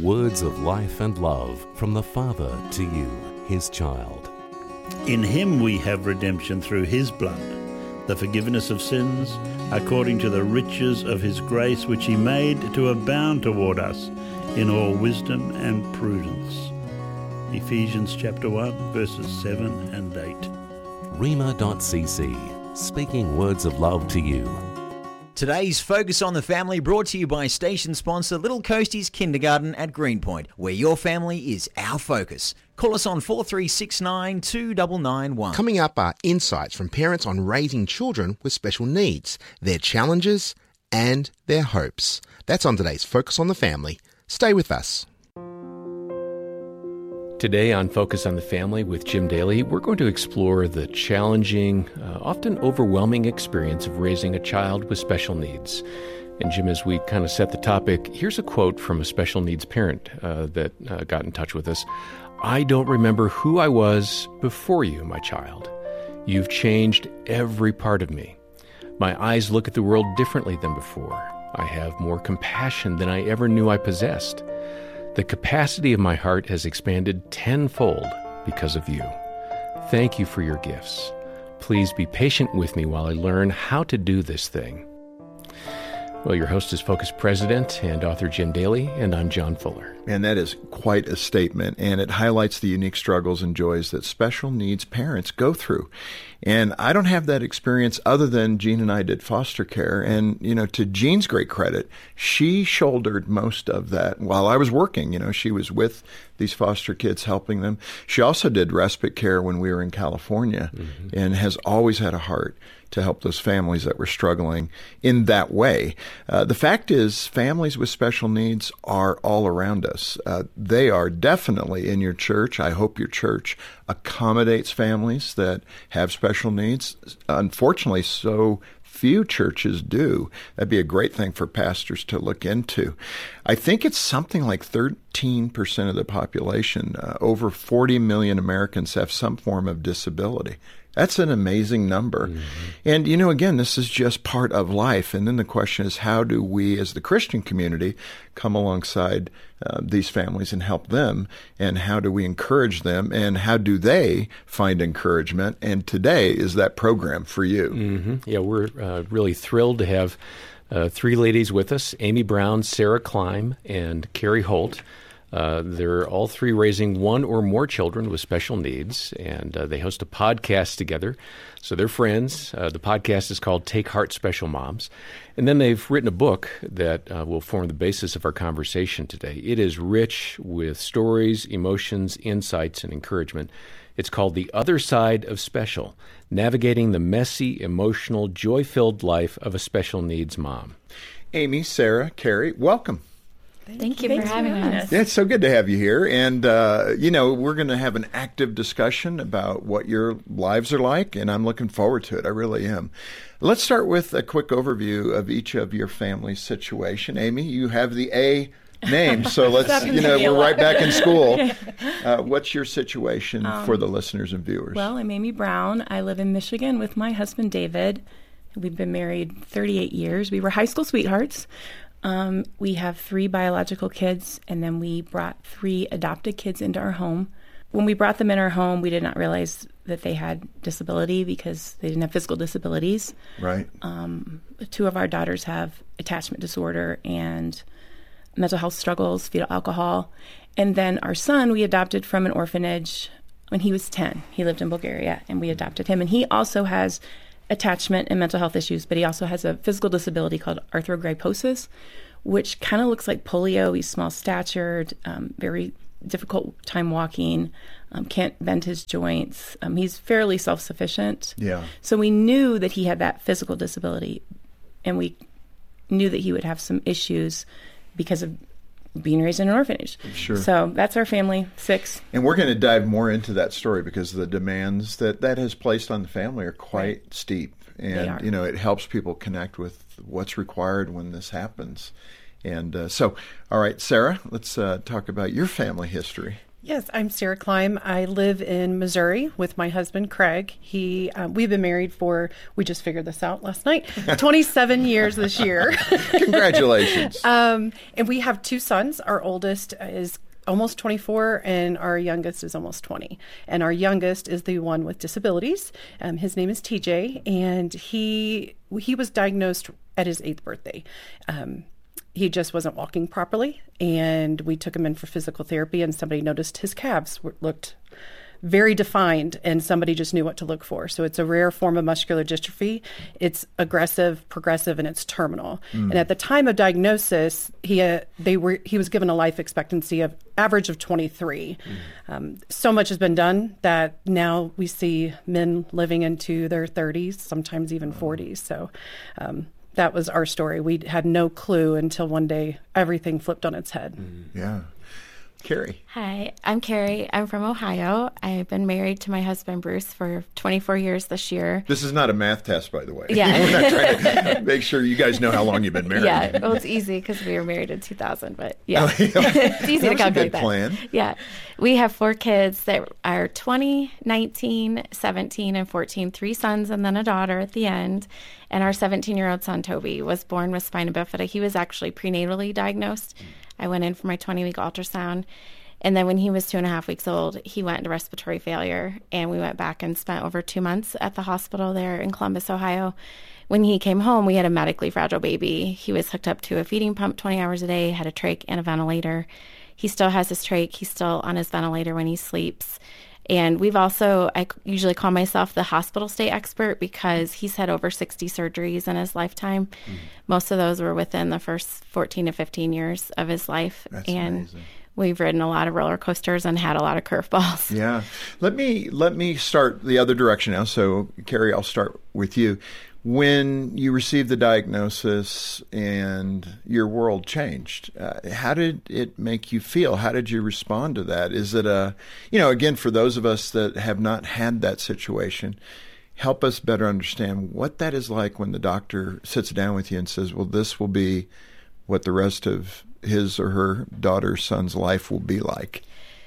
Words of life and love from the Father to you, his child. In him we have redemption through his blood, the forgiveness of sins, according to the riches of his grace, which he made to abound toward us in all wisdom and prudence. Ephesians chapter 1, verses 7 and 8. Rhema.cc, speaking words of love to you. Today's Focus on the Family brought to you by station sponsor Little Coasties Kindergarten at Greenpoint, where your family is our focus. Call us on 4369 2991. Coming up are insights from parents on raising children with special needs, their challenges and their hopes. That's on today's Focus on the Family. Stay with us. Today on Focus on the Family with Jim Daly, we're going to explore the challenging, often overwhelming experience of raising a child with special needs. And Jim, as we kind of set the topic, here's a quote from a special needs parent that got in touch with us. "I don't remember who I was before you, my child. You've changed every part of me. My eyes look at the world differently than before. I have more compassion than I ever knew I possessed. The capacity of my heart has expanded tenfold because of you. Thank you for your gifts. Please be patient with me while I learn how to do this thing." Well, your host is Focus President and author Jim Daly, and I'm John Fuller. And that is quite a statement, and it highlights the unique struggles and joys that special needs parents go through. And I don't have that experience other than Jean and I did foster care. And, to Jean's great credit, she shouldered most of that while I was working. She was with these foster kids, helping them. She also did respite care when we were in California, and has always had a heart to help those families that were struggling in that way. The fact is, families with special needs are all around us. They are definitely in your church. I hope your church accommodates families that have special needs. Unfortunately, so few churches do. That'd be a great thing for pastors to look into. I think it's something like 13% of the population. Over 40 million Americans have some form of disability. That's an amazing number. And, again, this is just part of life. And then the question is, how do we as the Christian community come alongside these families and help them? And how do we encourage them? And how do they find encouragement? And today is that program for you. Yeah, we're really thrilled to have three ladies with us, Amy Brown, Sarah Klein, and Carrie Holt. They're all three raising one or more children with special needs, and they host a podcast together. So they're friends. The podcast is called Take Heart Special Moms. And then they've written a book that will form the basis of our conversation today. It is rich with stories, emotions, insights, and encouragement. It's called The Other Side of Special, Navigating the Messy, Emotional, Joy-Filled Life of a Special Needs Mom. Amy, Sarah, Carrie, welcome. Thank you for having us. Yeah, it's so good to have you here. And, we're going to have an active discussion about what your lives are like, and I'm looking forward to it. I really am. Let's start with a quick overview of each of your family's situation. Amy, you have the A name, so let's, we're right back in school. What's your situation for the listeners and viewers? Well, I'm Amy Brown. I live in Michigan with my husband, David. We've been married 38 years. We were high school sweethearts. We have 3 biological kids, and then we brought 3 adopted kids into our home. When we brought them in our home, we did not realize that they had disability because they didn't have physical disabilities. Right. 2 of our daughters have attachment disorder and mental health struggles, fetal alcohol. And then our son, we adopted from an orphanage when he was 10. He lived in Bulgaria, and we adopted him. And he also has attachment and mental health issues, but he also has a physical disability called arthrogryposis, which kind of looks like polio. He's small-statured, very difficult time walking, can't bend his joints. He's fairly self-sufficient. Yeah. So we knew that he had that physical disability, and we knew that he would have some issues because of being raised in an orphanage. Sure. So that's our family, 6. And we're going to dive more into that story because the demands that has placed on the family are quite steep. And, it helps people connect with what's required when this happens. And all right, Sarah, let's talk about your family history. Yes, I'm Sarah Klein. I live in Missouri with my husband, Craig. We've been married for, we just figured this out last night, 27 years this year. Congratulations. And we have 2 sons. Our oldest is almost 24 and our youngest is almost 20. And our youngest is the one with disabilities. His name is TJ, and he was diagnosed at his 8th birthday. He just wasn't walking properly, and we took him in for physical therapy, and somebody noticed his calves looked very defined, and somebody just knew what to look for. So it's a rare form of muscular dystrophy. It's aggressive, progressive, and it's terminal. And at the time of diagnosis, he was given a life expectancy of average of 23. So much has been done that now we see men living into their 30s, sometimes even 40s. So that was our story. We had no clue until one day everything flipped on its head. Yeah. Carrie. Hi, I'm Carrie. I'm from Ohio. I've been married to my husband, Bruce, for 24 years this year. This is not a math test, by the way. Yeah. We're not trying to make sure you guys know how long you've been married. Yeah, well, it's easy because we were married in 2000, but yeah. It's easy to calculate that. Plan. Yeah. We have 4 kids that are 20, 19, 17, and 14, 3 sons and then a daughter at the end. And our 17-year-old son, Toby, was born with spina bifida. He was actually prenatally diagnosed. I went in for my 20-week ultrasound. And then when he was 2.5 weeks old, he went into respiratory failure. And we went back and spent over 2 months at the hospital there in Columbus, Ohio. When he came home, we had a medically fragile baby. He was hooked up to a feeding pump 20 hours a day, had a trach and a ventilator. He still has his trach. He's still on his ventilator when he sleeps. And I usually call myself the hospital stay expert because he's had over 60 surgeries in his lifetime. Most of those were within the first 14 to 15 years of his life. That's and amazing. We've ridden a lot of roller coasters and had a lot of curveballs. Yeah. Let me start the other direction now. So, Carrie, I'll start with you. When you received the diagnosis and your world changed, how did it make you feel? How did you respond to that? Is it again, for those of us that have not had that situation, help us better understand what that is like when the doctor sits down with you and says, well, this will be what the rest of his or her daughter's son's life will be like.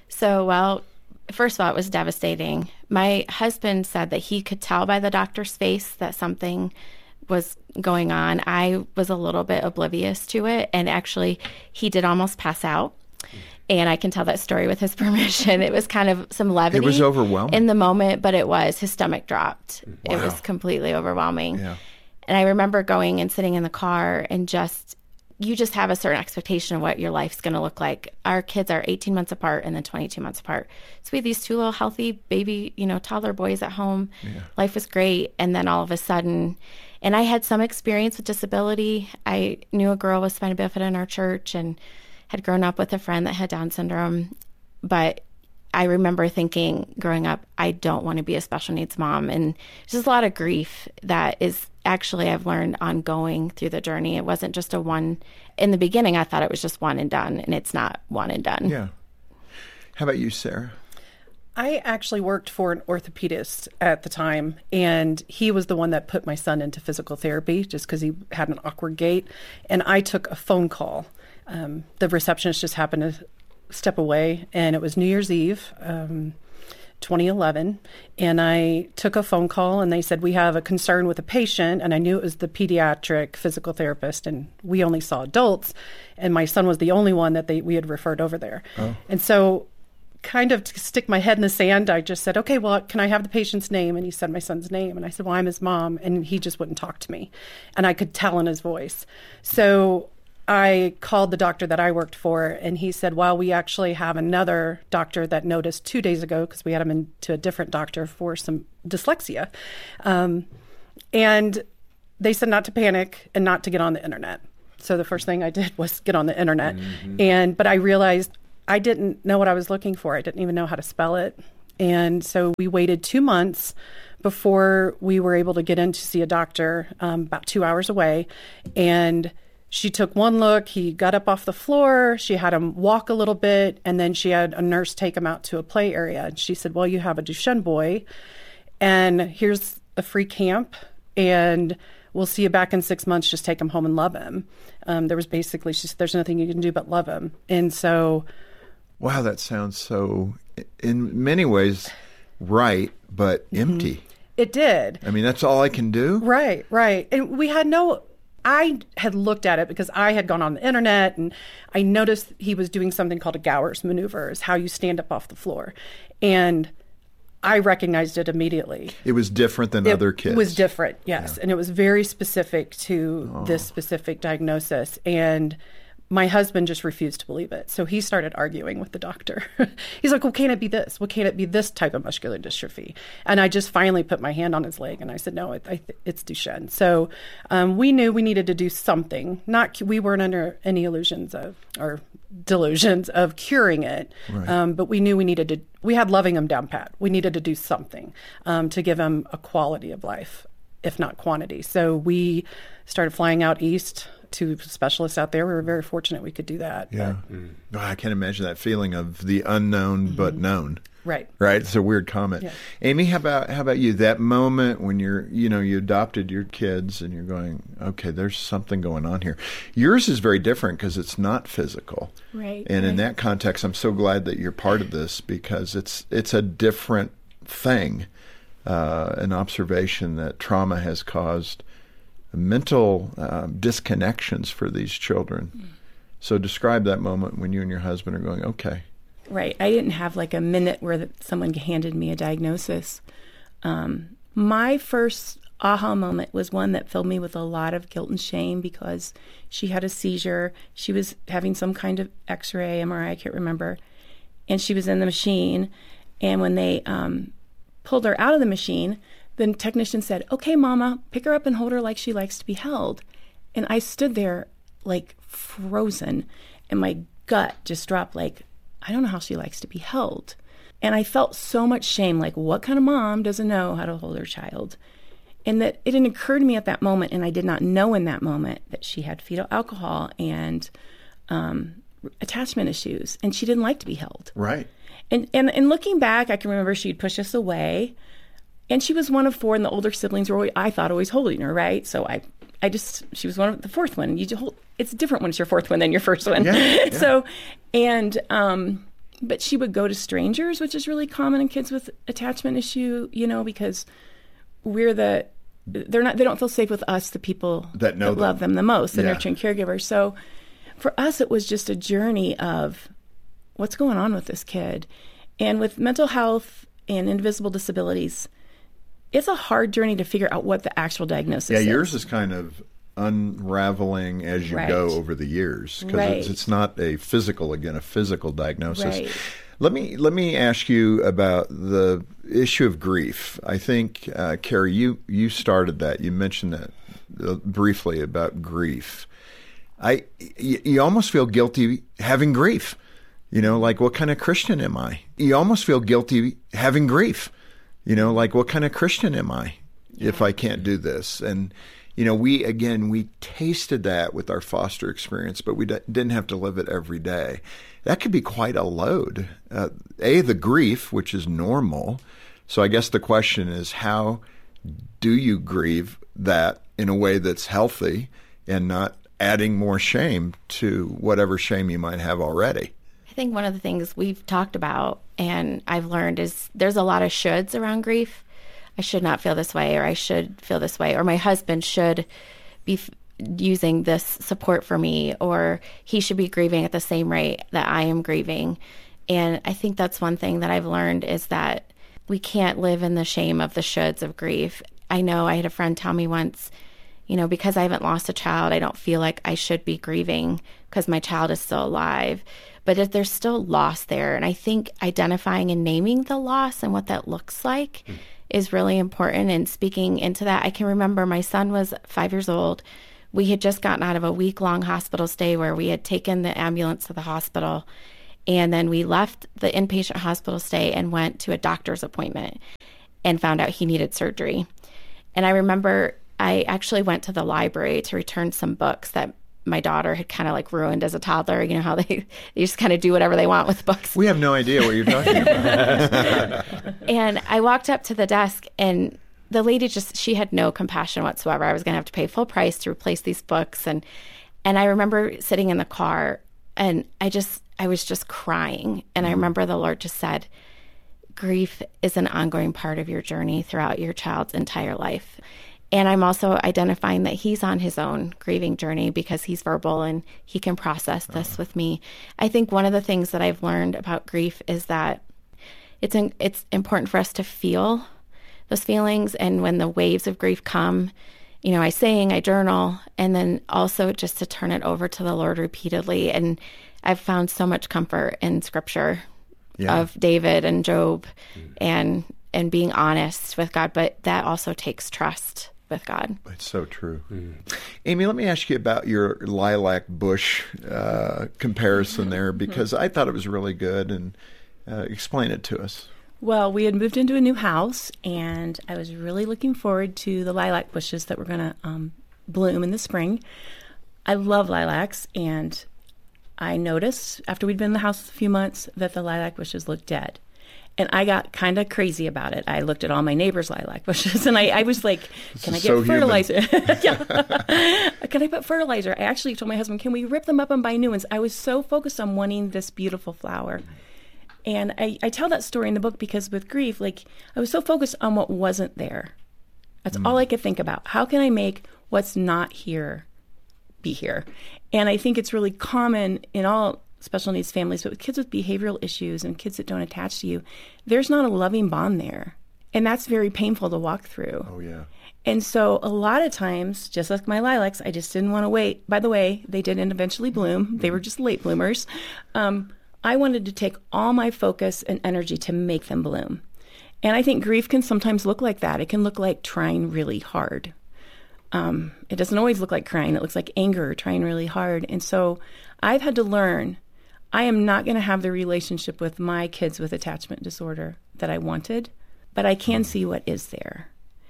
So, first of all, it was devastating. My husband said that he could tell by the doctor's face that something was going on. I was a little bit oblivious to it, and actually, he did almost pass out. And I can tell that story with his permission. It was kind of some levity. It was overwhelming. In the moment, but it was. His stomach dropped. Wow. It was completely overwhelming. Yeah. And I remember going and sitting in the car and you just have a certain expectation of what your life's going to look like. Our kids are 18 months apart and then 22 months apart. So we had these 2 little healthy baby, toddler boys at home. Yeah. Life was great. And then all of a sudden, and I had some experience with disability. I knew a girl with spina bifida in our church and had grown up with a friend that had Down syndrome. But I remember thinking growing up, I don't want to be a special needs mom. And there's just a lot of grief that is actually I've learned ongoing through the journey. It wasn't just in the beginning, I thought it was just one and done, and it's not one and done. Yeah. How about you, Sarah? I actually worked for an orthopedist at the time, and he was the one that put my son into physical therapy just because he had an awkward gait. And I took a phone call. The receptionist just happened to step away, and it was New Year's Eve, 2011, and I took a phone call, and they said, we have a concern with a patient, and I knew it was the pediatric physical therapist, and we only saw adults, and my son was the only one that we had referred over there. Oh. And so kind of to stick my head in the sand, I just said, okay, well, can I have the patient's name? And he said my son's name, and I said, well, I'm his mom, and he just wouldn't talk to me, and I could tell in his voice. So I called the doctor that I worked for, and he said, well, we actually have another doctor that noticed 2 days ago because we had him into a different doctor for some dyslexia. And they said not to panic and not to get on the internet. So the first thing I did was get on the internet. Mm-hmm. But I realized I didn't know what I was looking for. I didn't even know how to spell it. And so we waited 2 months before we were able to get in to see a doctor about 2 hours away. And she took one look, he got up off the floor, she had him walk a little bit, and then she had a nurse take him out to a play area. And she said, well, you have a Duchenne boy, and here's a free camp, and we'll see you back in 6 months, just take him home and love him. There was basically, there's nothing you can do but love him. And so Wow, that sounds so, in many ways, right, but empty. It did. I mean, that's all I can do? Right. And I had looked at it because I had gone on the internet and I noticed he was doing something called a Gower's maneuver, is how you stand up off the floor. And I recognized it immediately. It was different than other kids. It was different, yes. Yeah. And it was very specific to this specific diagnosis. And my husband just refused to believe it. So he started arguing with the doctor. He's like, well, can't it be this? Well, can't it be this type of muscular dystrophy? And I just finally put my hand on his leg and I said, no, it's Duchenne. So we knew we needed to do something. We weren't under any delusions of curing it. Right. But we knew we had loving him down pat. We needed to do something to give him a quality of life, if not quantity. So we started flying out east to specialists out there. We were very fortunate we could do that. Yeah. Oh, I can't imagine that feeling of the unknown but known. Right. It's a weird comment. Yeah. Amy, how about you? That moment when you adopted your kids and you're going, okay, there's something going on here. Yours is very different because it's not physical. Right. And in that context, I'm so glad that you're part of this because it's a different thing, an observation that trauma has caused mental disconnections for these children. So describe that moment when you and your husband are going, okay. Right. I didn't have like a minute where someone handed me a diagnosis. My first aha moment was one that filled me with a lot of guilt and shame because she had a seizure. She was having some kind of X-ray, MRI, I can't remember. And she was in the machine. And when they pulled her out of the machine, the technician said, okay, Mama, pick her up and hold her like she likes to be held. And I stood there like frozen and my gut just dropped like, I don't know how she likes to be held. And I felt so much shame, like what kind of mom doesn't know how to hold her child? And that it didn't occur to me at that moment, and I did not know in that moment that she had fetal alcohol and attachment issues, and she didn't like to be held. Right. And looking back, I can remember she'd push us away. And she was one of four, and the older siblings were, I thought, always holding her, right? So she was one of the fourth one. It's different when it's your fourth one than your first one. Yeah. So, but she would go to strangers, which is really common in kids with attachment issue, because they don't feel safe with us, the people that love them the most, the nurturing caregivers. So for us, it was just a journey of what's going on with this kid. And with mental health and invisible disabilities, it's a hard journey to figure out what the actual diagnosis is. Yeah, yours is kind of unraveling as you go over the years because it's not a physical diagnosis. Right. Let me ask you about the issue of grief. I think, Carrie, you started that. You mentioned that briefly about grief. You almost feel guilty having grief. Like, what kind of Christian am I? You almost feel guilty having grief. Like, what kind of Christian am I if I can't do this? And, we tasted that with our foster experience, but we didn't have to live it every day. That could be quite a load. The grief, which is normal. So I guess the question is, how do you grieve that in a way that's healthy and not adding more shame to whatever shame you might have already? I think one of the things we've talked about and I've learned is there's a lot of shoulds around grief. I should not feel this way, or I should feel this way, or my husband should be using this support for me, or he should be grieving at the same rate that I am grieving. And I think that's one thing that I've learned is that we can't live in the shame of the shoulds of grief. I know I had a friend tell me once, because I haven't lost a child, I don't feel like I should be grieving because my child is still alive. But there's still loss there. And I think identifying and naming the loss and what that looks like is really important. And speaking into that, I can remember my son was 5 years old. We had just gotten out of a week-long hospital stay where we had taken the ambulance to the hospital. And then we left the inpatient hospital stay and went to a doctor's appointment and found out he needed surgery. And I remember I actually went to the library to return some books that my daughter had kind of like ruined as a toddler. You know how they just kind of do whatever they want with books. We have no idea what you're talking about. And I walked up to the desk and the lady she had no compassion whatsoever. I was going to have to pay full price to replace these books. And I remember sitting in the car And I was just crying. And I remember the Lord just said, grief is an ongoing part of your journey throughout your child's entire life. And I'm also identifying that he's on his own grieving journey because he's verbal and he can process this with me. I think one of the things that I've learned about grief is that it's important for us to feel those feelings. And when the waves of grief come, I sing, I journal, and then also just to turn it over to the Lord repeatedly. And I've found so much comfort in Scripture of David and Job and being honest with God, but that also takes trust with God. It's so true. Amy, let me ask you about your lilac bush comparison there, because I thought it was really good, and explain it to us. Well, we had moved into a new house, and I was really looking forward to the lilac bushes that were going to bloom in the spring. I love lilacs, and I noticed after we'd been in the house a few months that the lilac bushes looked dead. And I got kind of crazy about it. I looked at all my neighbors' lilac bushes, and I was like, can I get fertilizer? Can I put fertilizer? I actually told my husband, can we rip them up and buy new ones? I was so focused on wanting this beautiful flower. And I tell that story in the book because with grief, I was so focused on what wasn't there. That's all I could think about. How can I make what's not here be here? And I think it's really common in all special needs families, but with kids with behavioral issues and kids that don't attach to you, there's not a loving bond there. And that's very painful to walk through. Oh, yeah. And so a lot of times, just like my lilacs, I just didn't want to wait. By the way, they didn't eventually bloom. They were just late bloomers. I wanted to take all my focus and energy to make them bloom. And I think grief can sometimes look like that. It can look like trying really hard. It doesn't always look like crying. It looks like anger, trying really hard. And so I've had to learn I am not going to have the relationship with my kids with attachment disorder that I wanted, but I can see what is there.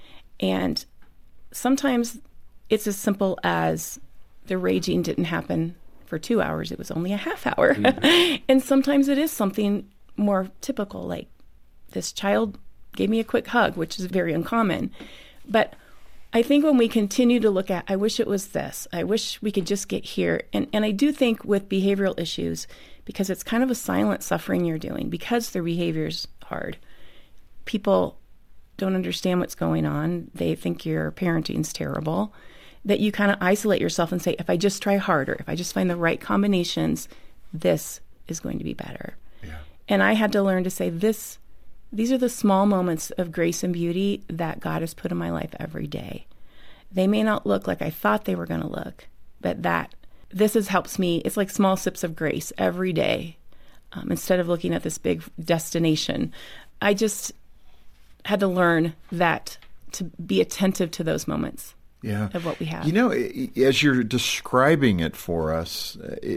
And sometimes it's as simple as the raging didn't happen for 2 hours. It was only a half hour. And sometimes it is something more typical, like this child gave me a quick hug, which is very uncommon. But I think when we continue to look at, I wish it was this, I wish we could just get here. And I do think with behavioral issues, because it's kind of a silent suffering you're doing, because their behavior's hard, people don't understand what's going on. They think your parenting's terrible, that you kind of isolate yourself and say, if I just try harder, if I just find the right combinations, this is going to be better. Yeah. And I had to learn to say these are the small moments of grace and beauty that God has put in my life every day. They may not look like I thought they were going to look, but this helps me. It's like small sips of grace every day. Instead of looking at this big destination, I just had to learn that to be attentive to those moments of what we have. As you're describing it for us,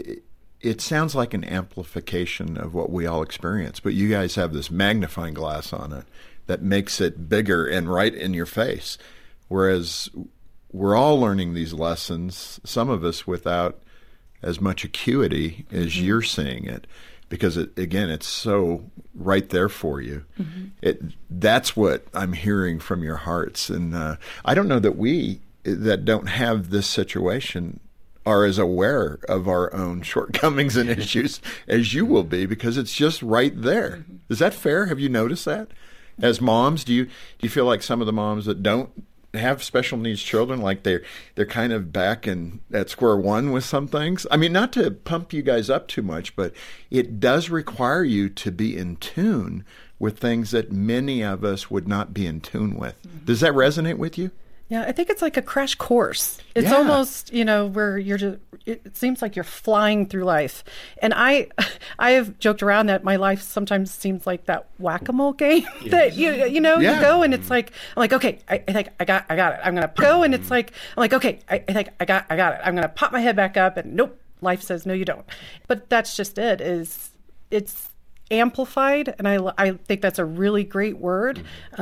it sounds like an amplification of what we all experience, but you guys have this magnifying glass on it that makes it bigger and right in your face. Whereas we're all learning these lessons, some of us without as much acuity as you're seeing it, because it's so right there for you. That's what I'm hearing from your hearts. And I don't know that we that don't have this situation are as aware of our own shortcomings and issues as you will be, because it's just right there. Is that fair? Have you noticed that? As moms, do you feel like some of the moms that don't have special needs children, like they're kind of back at square one with some things? I mean, not to pump you guys up too much, but it does require you to be in tune with things that many of us would not be in tune with. Does that resonate with you? Yeah, I think it's like a crash course. It's almost, where it seems like you're flying through life. And I have joked around that my life sometimes seems like that whack-a-mole game that you go and it's like, I'm like, okay, I think I got it. I'm going to go. And it's like, I'm like, okay, I think I got it. I'm going to pop my head back up and nope, life says, no, you don't. But that's just it's amplified. And I think that's a really great word.